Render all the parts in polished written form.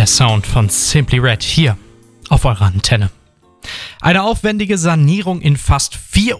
Sound von Simply Red hier auf eurer Antenne. Eine aufwendige Sanierung in fast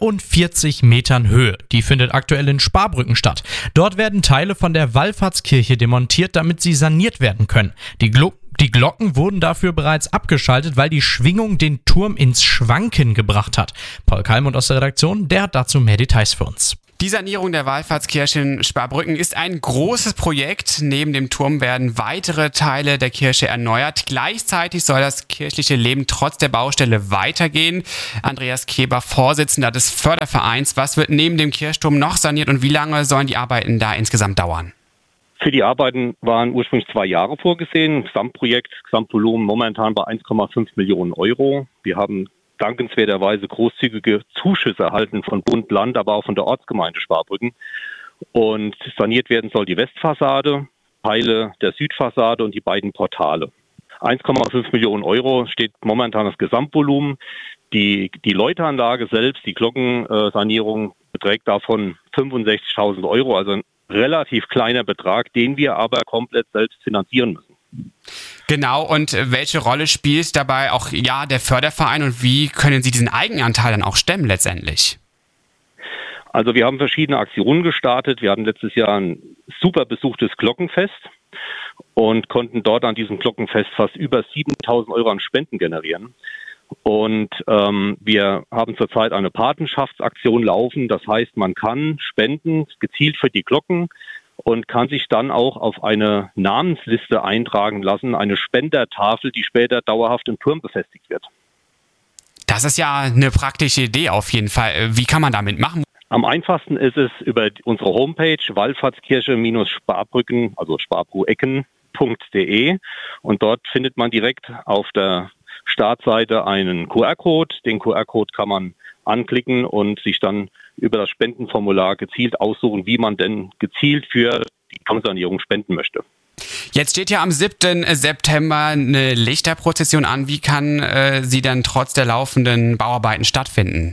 44 Metern Höhe. Die findet aktuell in Sparbrücken statt. Dort werden Teile von der Wallfahrtskirche demontiert, damit sie saniert werden können. Die Glocken wurden dafür bereits abgeschaltet, weil die Schwingung den Turm ins Schwanken gebracht hat. Paul Kalmund aus der Redaktion, der hat dazu mehr Details für uns. Die Sanierung der Wallfahrtskirche in Sparbrücken ist ein großes Projekt. Neben dem Turm werden weitere Teile der Kirche erneuert. Gleichzeitig soll das kirchliche Leben trotz der Baustelle weitergehen. Andreas Keber, Vorsitzender des Fördervereins. Was wird neben dem Kirchturm noch saniert und wie lange sollen die Arbeiten da insgesamt dauern? Für die Arbeiten waren ursprünglich 2 Jahre vorgesehen. Gesamtvolumen momentan bei 1,5 Millionen Euro. Wir haben dankenswerterweise großzügige Zuschüsse erhalten von Bund, Land, aber auch von der Ortsgemeinde Sparbrücken. Und saniert werden soll die Westfassade, Teile der Südfassade und die beiden Portale. 1,5 Millionen Euro steht momentan das Gesamtvolumen. Die Läuteranlage selbst, die Glockensanierung, beträgt davon 65.000 Euro, also ein relativ kleiner Betrag, den wir aber komplett selbst finanzieren müssen. Genau, und welche Rolle spielt dabei auch der Förderverein und wie können Sie diesen Eigenanteil dann auch stemmen letztendlich? Also wir haben verschiedene Aktionen gestartet. Wir hatten letztes Jahr ein super besuchtes Glockenfest und konnten dort an diesem Glockenfest fast über 7.000 Euro an Spenden generieren. Und wir haben zurzeit eine Patenschaftsaktion laufen. Das heißt, man kann spenden, gezielt für die Glocken, und kann sich dann auch auf eine Namensliste eintragen lassen, eine Spendertafel, die später dauerhaft im Turm befestigt wird. Das ist ja eine praktische Idee auf jeden Fall. Wie kann man damit machen? Am einfachsten ist es über unsere Homepage Wallfahrtskirche-Sparbrücken, also sparbruecken.de, und dort findet man direkt auf der Startseite einen QR-Code. Den QR-Code kann man anklicken und sich dann über das Spendenformular gezielt aussuchen, wie man denn gezielt für die Turmsanierung spenden möchte. Jetzt steht ja am 7. September eine Lichterprozession an. Wie kann sie dann trotz der laufenden Bauarbeiten stattfinden?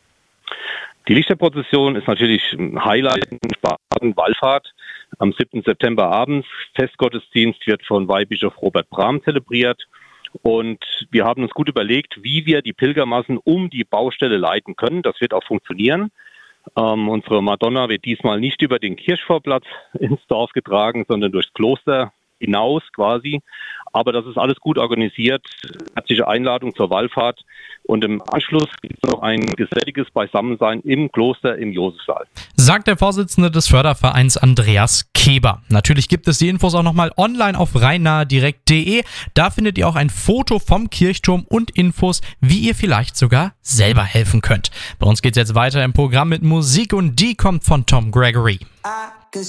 Die Lichterprozession ist natürlich ein Highlight in Sparbrücken-Wallfahrt. Am 7. September abends. Festgottesdienst wird von Weihbischof Robert Brahm zelebriert. Und wir haben uns gut überlegt, wie wir die Pilgermassen um die Baustelle leiten können. Das wird auch funktionieren. Unsere Madonna wird diesmal nicht über den Kirchvorplatz ins Dorf getragen, sondern durchs Kloster hinaus quasi. Aber das ist alles gut organisiert. Herzliche Einladung zur Wallfahrt. Und im Anschluss gibt es noch ein geselliges Beisammensein im Kloster im Josefsaal. Sagt der Vorsitzende des Fördervereins Andreas Keber. Natürlich gibt es die Infos auch nochmal online auf rheinnahedirekt.de. Da findet ihr auch ein Foto vom Kirchturm und Infos, wie ihr vielleicht sogar selber helfen könnt. Bei uns geht es jetzt weiter im Programm mit Musik und die kommt von Tom Gregory.